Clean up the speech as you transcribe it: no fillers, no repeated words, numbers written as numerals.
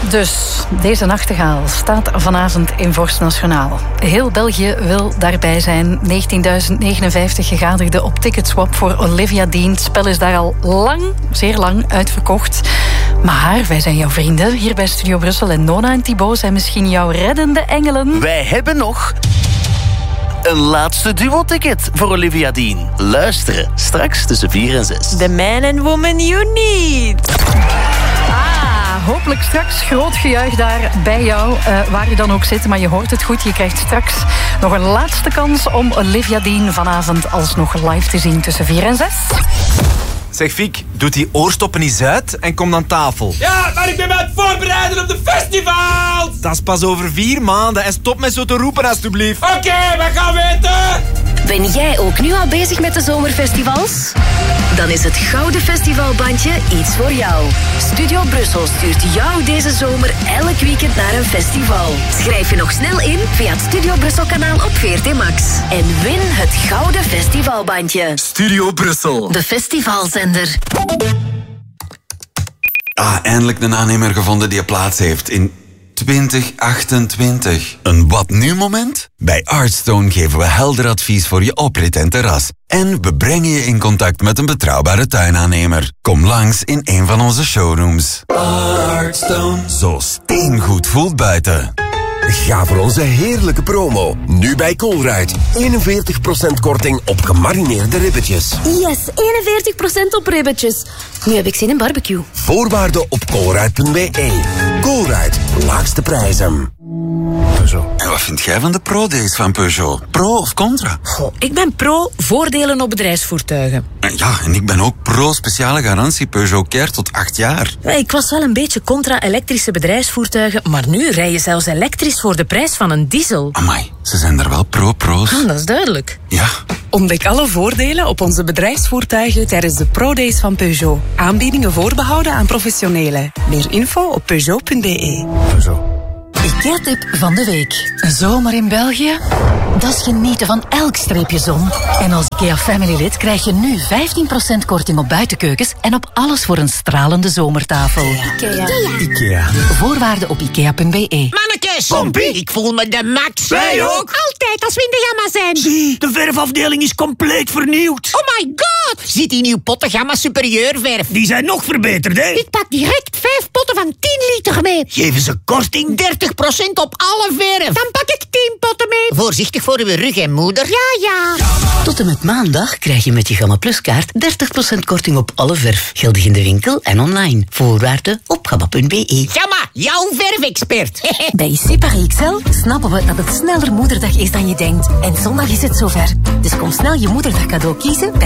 Dus deze nachtegaal staat vanavond in Vorst Nationaal. Heel België wil daarbij zijn. 19.059 gegadigden op ticketswap voor Olivia Dean. Het spel is daar al lang, zeer lang uitverkocht. Maar wij zijn jouw vrienden hier bij Studio Brussel. En Nona en Thibaut zijn misschien jouw reddende engelen. Wij hebben nog een laatste duo-ticket voor Olivia Dean. Luisteren, straks tussen 4 en 6. The man and woman you need. Hopelijk straks groot gejuich daar bij jou, waar je dan ook zit. Maar je hoort het goed, je krijgt straks nog een laatste kans om Olivia Dean vanavond alsnog live te zien tussen 4 en 6. Zeg Fiek, doe die oorstoppen eens uit en kom aan tafel. Ja, maar ik ben me aan het voorbereiden op de festivals! Dat is pas over 4 maanden en stop met zo te roepen alstublieft. Oké, we gaan weten! Ben jij ook nu al bezig met de zomerfestivals? Dan is het Gouden Festivalbandje iets voor jou. Studio Brussel stuurt jou deze zomer elk weekend naar een festival. Schrijf je nog snel in via het Studio Brussel kanaal op VRT Max. En win het Gouden Festivalbandje. Studio Brussel. De festivalzender. Eindelijk een aannemer gevonden die plaats heeft in 2028. Een wat nu moment? Bij Artstone geven we helder advies voor je oprit en terras. En we brengen je in contact met een betrouwbare tuinaannemer. Kom langs in een van onze showrooms. Artstone. Zo steengoed voelt buiten. Ga voor onze heerlijke promo. Nu bij Colruyt. 41% korting op gemarineerde ribbetjes. Yes, 41% op ribbetjes. Nu heb ik zin in barbecue. Voorwaarden op colruyt.be. Colruyt, laagste prijzen. En wat vind jij van de Pro-days van Peugeot? Pro of contra? Goh, ik ben pro voordelen op bedrijfsvoertuigen. Ja, en ik ben ook pro speciale garantie Peugeot Care tot 8 jaar. Ik was wel een beetje contra elektrische bedrijfsvoertuigen, maar nu rij je zelfs elektrisch voor de prijs van een diesel. Amai, ze zijn er wel pro's. Dat is duidelijk. Ja. Ontdek alle voordelen op onze bedrijfsvoertuigen tijdens de Pro-days van Peugeot. Aanbiedingen voorbehouden aan professionelen. Meer info op Peugeot.be. IKEA-tip van de week. Een zomer in België? Dat is genieten van elk streepje zon. En als IKEA Family lid krijg je nu 15% korting op buitenkeukens en op alles voor een stralende zomertafel. IKEA. Voorwaarden op ikea.be. Mannekes! Pompie, ik voel me de max. Wij ook! Altijd als we in de gamma zijn. Zie, de verfafdeling is compleet vernieuwd. Oh my god! Zit die nieuw potten gamma superieur verf? Die zijn nog verbeterd, hè? Ik pak direct 5 potten van 10 liter mee. Geven ze korting? 30% op alle verf. Dan pak ik 10 potten mee. Voorzichtig voor uw rug, hè, moeder. Ja. Tot en met maandag krijg je met je Gamma Plus kaart 30% korting op alle verf. Geldig in de winkel en online. Voorwaarden op gamma.be. Gamma, jouw verfexpert. Bij Super XL snappen we dat het sneller Moederdag is dan je denkt. En zondag is het zover. Dus kom snel je Moederdag cadeau kiezen bij